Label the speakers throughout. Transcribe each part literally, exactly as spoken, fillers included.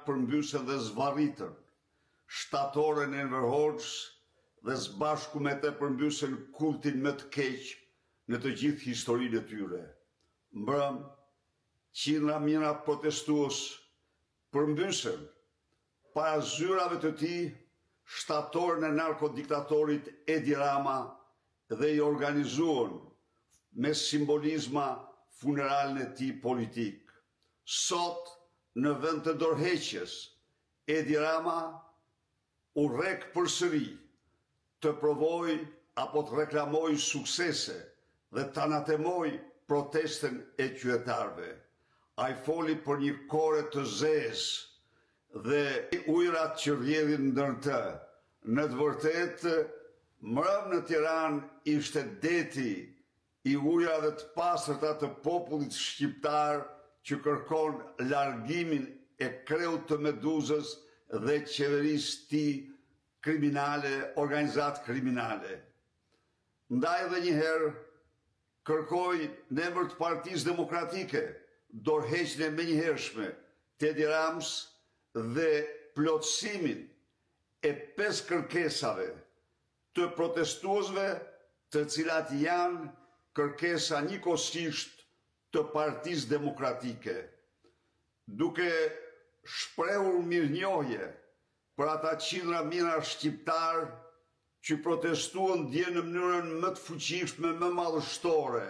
Speaker 1: përmbysën dhe zvarritën shtatore në Enver Hoxhës dhe zbashku me të përmbysën kultin më të keq në të gjithë historinë e tyre. Mbrëm, qindra mijëra protestues përmbysën para zyrave të tij shtatorën e narkodiktatorit Edi Rama dhe i organizuan me simbolizma funeralin e tij politik. Sot, në vend të dorëheqjes, Edi Rama u rrek përsëri të provoj apo të reklamoj suksese dhe të anatemoj protestën e qytetarëve. Ai foli për një kore të zezë dhe ujërat që rrjedhin ndër të. Në të vërtetë, mbrëm në Tiranë ishte deti i ujërave të pastërta të popullit shqiptar që kërkon largimin e kreut të Meduzës dhe qeverisë të tij kriminale, organizatë kriminale. Ndaj edhe një herë kërkoj në emër të Partisë Demokratike dorëheqjen e menjëhershme të Edi Ramës dhe plotësimin e pesë kërkesave të protestuesve, të cilat janë kërkesa njëkohësisht të Partisë Demokratike, duke shprehur mirënjohje për ata qindra mijëra shqiptar që protestuan dje në mënyrën më të fuqishme, më madhështore.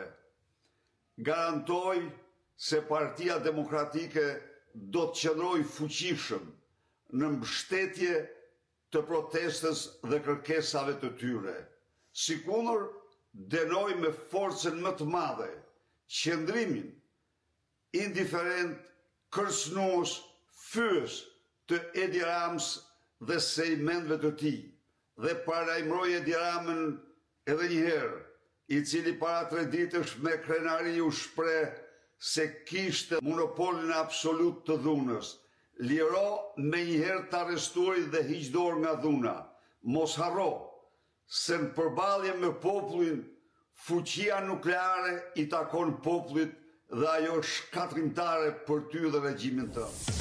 Speaker 1: Garantoj se Partia Demokratike do të qëndrojë fuqishëm në mbështetje të protestës dhe kërkesave të tyre. Sikundër, dënoj me forcën më të madhe qëndrimin indiferent, kërcënues, fyes të Edi Ramës dhe sejmendve të tij, dhe paralajmëroj Edi Ramën edhe një herë, i cili para tre ditësh me krenari u shpreh se kishte monopolin absolut të dhunës. Liro me njëherë të arrestuarit dhe hiq dorë nga dhuna. Mos harro se në përballje me popullin, fuqia nukleare i takon popullit dhe ajo është shkatrimtare për ty dhe regjimin tënd.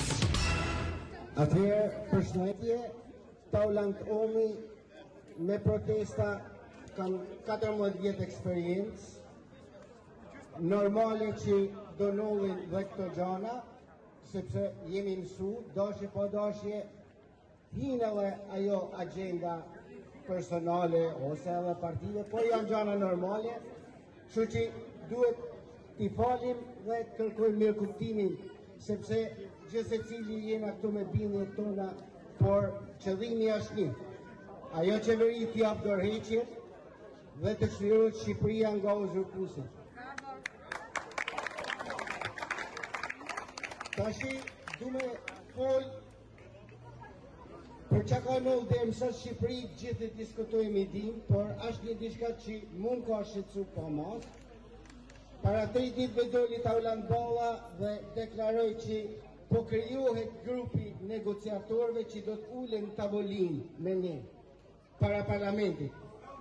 Speaker 2: Atëherë, përshëndetje, Taulant Omi me protesta kanë katërmbëdhjetë vjet eksperiencë. Normale që do nollin dhe këto gjana, sepse jemi mësu, dashje po dashje, hinë edhe ajo agenda personale ose edhe partive, po janë gjana normale, kështu që duhet t'i falim dhe kërkojmë mirë kuptimin, sepse gjithë se cili jena këtu me bindjet tona, por qëllimi është një. Ajo qeveri t'jap dorëheqje dhe të çlirohet Shqipëria nga uzurpuesit. Tashi du me fol për çka ka ndodhur deri më sot Shqipëri, gjithë e diskutojmë i dim, por është një diçka që mund ka shqetësu pa mas. Para tre ditëve doli Taulant Balla dhe deklaroi që po krijohet grupi negociatorëve që do të ulen në tavolinë me ne para parlamentit.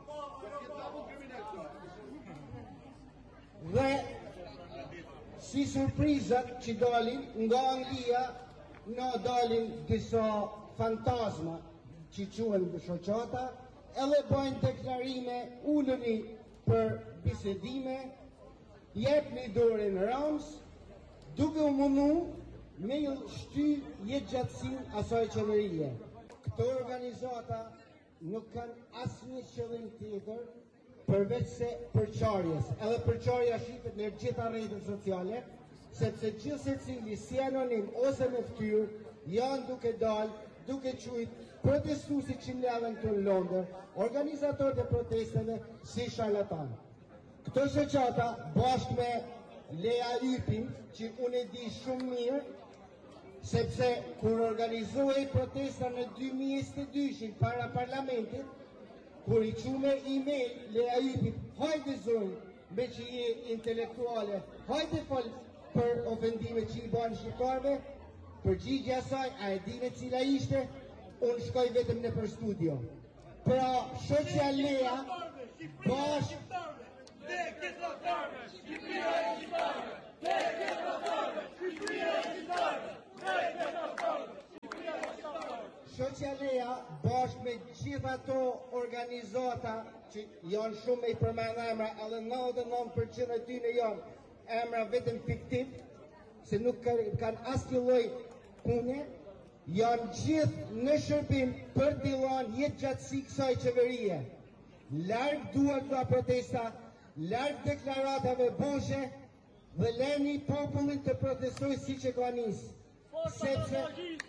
Speaker 2: Dhe si surprizat që dalin nga Anglia, na dalin disa fantazma që quhen shoqata, edhe bëjnë deklarime, uleni për bisedime, jepni dorën Rams, duke u mundu me ju shty jetë gjatësin asaj qeverie. Këto organizata nuk kanë asnjë qëllim tjetër përveç se përçarjes. Edhe përçarja shifet në gjitha rrjetet sociale, sepse gjithë secili si anonim ose me ftyrë janë duke dalë, duke qujt protestuesit që mbledhen këtu në Londër, organizatorët e protesteve si sharlatan. Këto shoqata bashkë me Lea Ypin, që unë e di shumë mirë, sepse kur organizohej protesta në dy mijë e njëzet e dy para parlamentit, kur i qume e-mail Lea Ypin, hajde zonë, me që je intelektuale, hajde fol për ofendime që i banë shqiptarve, përgjigja saj, a e dime cila ishte, unë shkoj vetëm në për studio. Pra, shoqja Lea, bashkë,
Speaker 3: Dhe këtë lotarve, Shqipëria e shqiptarve! Dhe këtë lotarve, Shqipëria e shqiptarve! Dhe këtë lotarve!
Speaker 2: Shoqëleja bashkë me gjitha ato organizata që janë shumë me i përmend emra, edhe nëntëdhjetë e nëntë përqind e tyre janë emra vetëm fiktiv, se nuk kanë asnjë lloj pune, janë gjithë në shërbim për t'i dhënë jetë gjatësi kësaj qeverie. Larg duhet nga protesta, larg deklaratave boshe, dhe leni popullin të protestoj siç e ka nisë. Sepse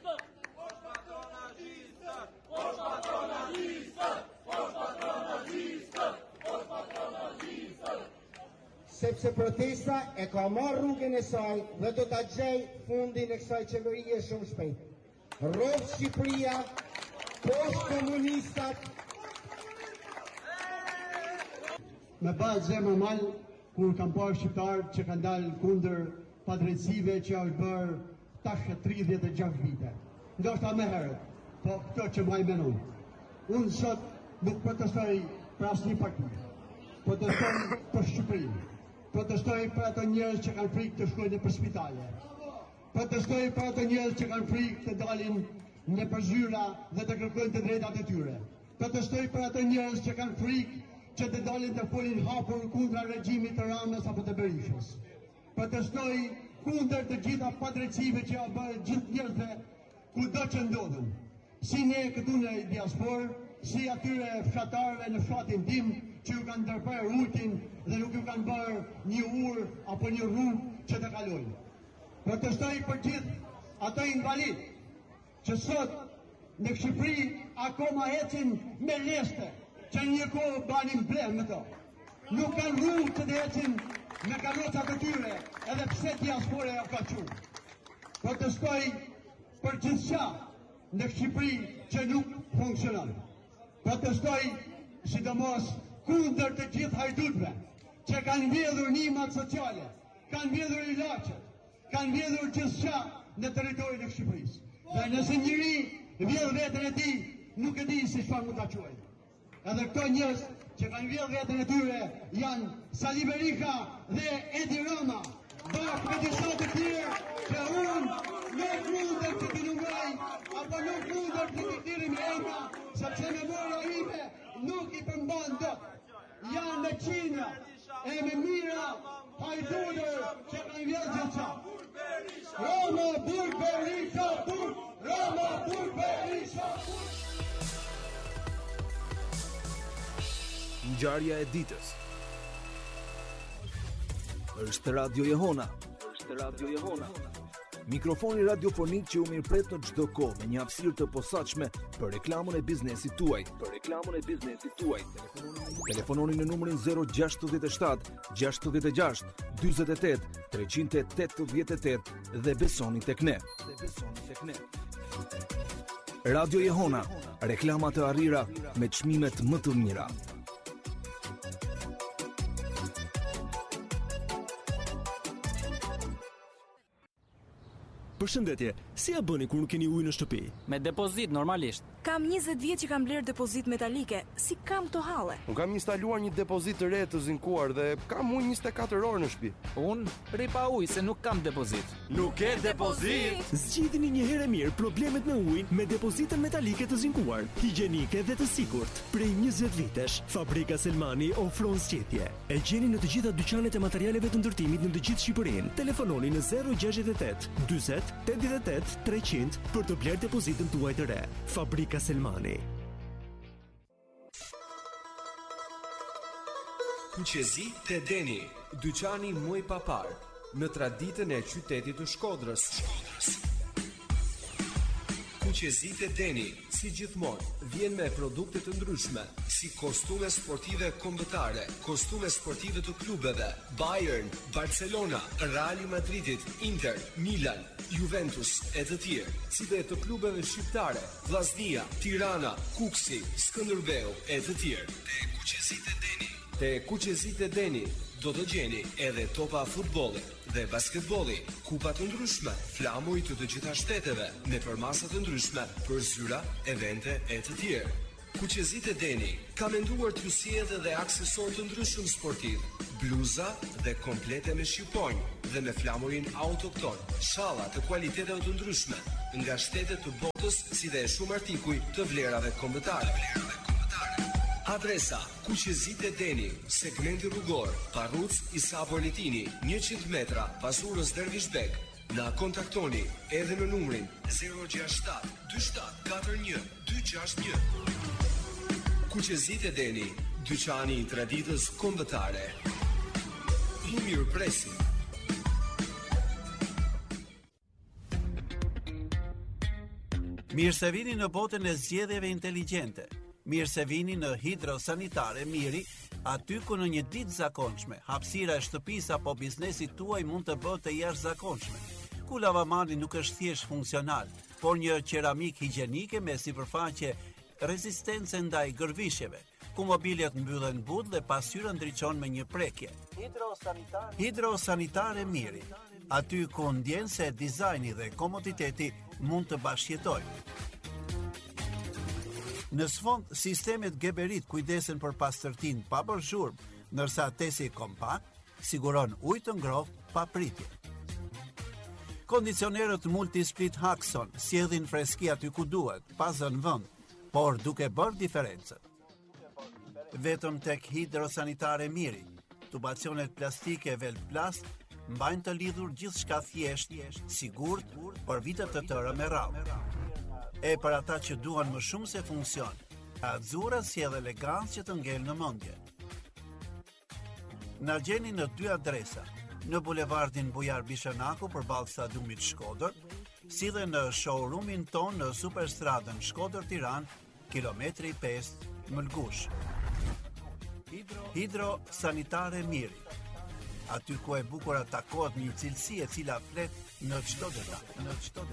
Speaker 2: sepse protesta e ka marrë rrugën e saj dhe do ta gjej fundin e kësaj qeverie shumë shpejt. Rrofë Shqipëria, poshtë komunistat.
Speaker 4: Me bazë zemër mal, kur kam parë shqiptarë që kanë dalë kundër padrejtësive që është bërë tash tridhjetë e gjashtë vite. Ndoshta më herët, po këto që më menon. Unë sot nuk protestoj për asnjë parti. Protestoj për Shqipërinë. Protestoj për ato njerëz që kanë frikë të shkojnë për spitale. Protestoj për ato njerëz që kanë frikë të dalin në përzyra dhe të kërkojnë të drejtat e tyre. Protestoj për ato njerëz që kanë frikë që të dalin të folin hapur kundra regjimit të Ramës apo të Berishës. Protestoj kundër të gjitha padrejtësive që ja bërë gjithë njerëzve kudo që ndodhen. Si ne këtu në diasporë, si atyre fshatarëve në fshatin tim që ju kanë ndërprerë ujtin dhe nuk ju kanë bërë një urë apo një rrugë që të kalojnë. Protestoj për gjithë ato invalid që sot në Shqipëri akoma ecin me leste që një kohë banin blem me to. Nuk kanë rrugë që të ecin me karrocat e tyre, edhe pse diaspora ja ka quajtur. Protestoj për gjithçka në Shqipëri që nuk funksionon. Protestoj sidomos kundër të gjithë hajdutëve që kanë mbledhur nimat sociale, kanë mbledhur ilaçet, kanë mbledhur gjithçka në territorin e Shqipërisë. Dhe nëse njëri vjedh veten e tij, nuk e di si çfarë mund ta quajë. Edhe këto njerëz që kanë vjedh veten e tyre janë Sali Berisha dhe Edi Rama, bashkë me disa të tjerë që unë nuk mundem të t'i numëroj, apo nuk mundem të t'i thirrë me emra, sepse memoria ime nuk i përmban dot. Janë me qina e me mira hajdutër që kanë vjedhur gjithçka. Rama, Burg, Berisha, Burg, Rama, Burg, Berisha, Burg.
Speaker 5: Ngjarja e ditës. Është Radio Jehona. Është Radio Jehona. Mikrofoni radiofonik që u mirëpret në çdo kohë me një hapësirë të posaçme për reklamën e biznesit tuaj. Për reklamën e biznesit tuaj. Telefononi në numrin zero gjasht shtat gjasht gjasht dyzet e tetë treqind e tetëdhjetë e tetë dhe besoni tek ne. Dhe besoni tek ne. Radio Jehona, reklama të arrira me çmimet më të mira.
Speaker 6: Përshëndetje, si ja bëni kur nuk keni ujë në shtëpi?
Speaker 7: Me depozit normalisht.
Speaker 8: Kam njëzet vjet që kam bler depozit metalike. Si kam këto halle?
Speaker 9: Unë kam instaluar një depozit të re të zinkuar dhe kam ujë njëzet e katër orë në shtëpi.
Speaker 7: Unë rri pa ujë se nuk kam depozit.
Speaker 3: Nuk ke depozit?
Speaker 6: Zgjidhni një herë mirë problemet me ujin me depozitën metalike të zinkuar, higjienike dhe të sigurt. Prej njëzet vitesh, Fabrika Selmani ofron zgjedhje. E gjeni në të gjitha dyqanet e materialeve të ndërtimit në të gjithë Shqipërinë. Telefononi në zero gjasht e tetë dyzet tetëdhjetë e tetë treqind për të bler depozitën tuaj të re. Fabrika Selmani.
Speaker 10: Kuqezi te Deni, dyqani muj papar, në traditën e qytetit të Shkodrës. Kuqezi te Deni, si gjithmonë, vjen me produkte të ndryshme, si kostume sportive kombëtare, kostume sportive të klubeve, Bayern, Barcelona, Real Madridit, Inter, Milan, Juventus e të tjerë, si dhe të klubeve shqiptare, Vllaznia, Tirana, Kuksi, Skënderbeu e të tjerë. Te Kuqezit e Deni. Te Kuqezit e Deni do të gjeni edhe topa futbolli dhe basketbolli, kupa të ndryshme, flamuj të të gjitha shteteve, në përmasa të ndryshme, për zyra, evente e të tjerë. Kuqezit e Deni ka menduar t'ju sjellë dhe aksesor të ndryshëm sportiv, bluza dhe komplete me shqiponjë dhe me flamurin autokton, shalla të kualiteteve të ndryshme, nga shtetet të botës, si dhe shumë artikuj të vlerave kombëtare. Adresa: Kuqezit e Deni, segmenti rrugor, Parruc Isa Bornitini, njëqind metra pas urës Dervishbek. Na kontaktoni edhe në numrin zero gjasht shtat dy shtat katër një dy gjasht një. Kuqezit e Deni, dyqani i traditës kombëtare. I mirëpresim.
Speaker 11: Mirë se vini në botën e zgjedhjeve inteligjente. Mirë se vini në Hidrosanitare Miri, aty ku në një ditë zakonshme, hapësira e shtëpisë apo biznesit tuaj mund të bëhet e jashtëzakonshme. Ku lavamani nuk është thjesht funksional, por një qeramik higjienike me sipërfaqe rezistence ndaj gërvishjeve, ku mobiljet mbyllen but dhe pasqyra ndriçon me një prekje. Hidrosanitare Hidrosanitare Miri, aty ku ndjen se dizajni dhe komoditeti mund të bashkëjetojnë. Në sfond, sistemet Geberit kujdesen për pastërtinë pa bërë zhurmë, ndërsa tesi kompakt siguron ujë të ngrohtë pa pritje. Kondicionerët Multisplit Haxon sjellin freski aty ku duhet, pa zënë vend, por duke bërë diferencën. Vetëm tek Hidrosanitare Miri, tubacionet plastike Velplast mbajnë të lidhur gjithçka thjesht, sigurt për vite të tëra me radhë. E për ata që duan më shumë se funksion, Azura sjell elegancë që të ngel në mendje. Na gjeni në dy adresa, në bulevardin Bujar Bishanaku përballë stadiumit Shkodër, si dhe në showroomin ton në Superstradën Shkodër-Tiranë, kilometri pesë Mëlgush. Hidrosanitare Miri, aty ku e bukura takohet një cilësi e cila flet në çdo detaj, në çdo detaj.